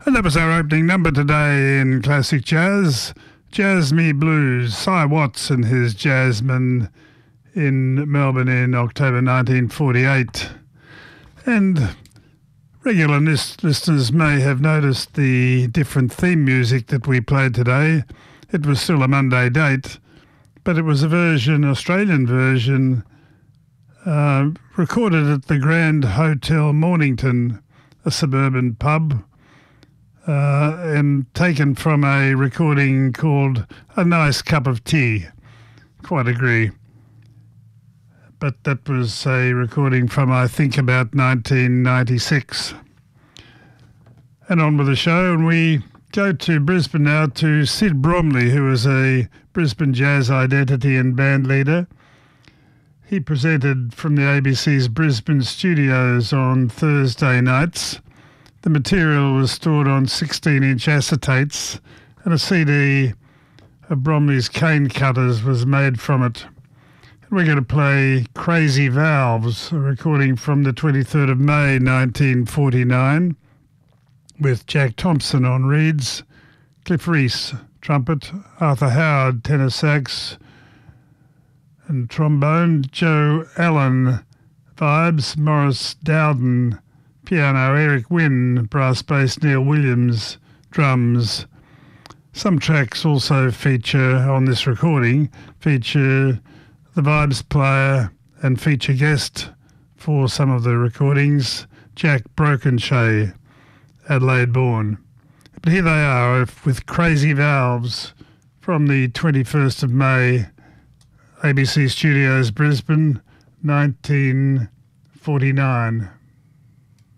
And that was our opening number today in Classic Jazz. Jazz Me Blues, Cy Watts and his Jazzmen in Melbourne in October 1948. And regular listeners may have noticed the different theme music that we played today. It was still a Monday date, but it was a version, Australian version, recorded at the Grand Hotel Mornington, a suburban pub, and taken from a recording called A Nice Cup of Tea. Quite agree. But that was a recording from, I think, about 1996. And on with the show, and we go to Brisbane now to Sid Bromley, who is a Brisbane jazz identity and band leader. He presented from the ABC's Brisbane studios on Thursday nights. The material was stored on 16-inch acetates, and a CD of Bromley's Cane Cutters was made from it. And we're going to play Crazy Valves, a recording from the 23rd of May 1949, with Jack Thompson on reeds, Cliff Reese trumpet, Arthur Howard tenor sax and trombone, Joe Allen vibes, Morris Dowden piano, Eric Wynn brass bass, Neil Williams drums. Some tracks also feature on this recording, feature the vibes player and feature guest for some of the recordings, Jack Brokenshire, Adelaide born. But here they are with Crazy Valves from the 21st of May, ABC Studios, Brisbane, 1949.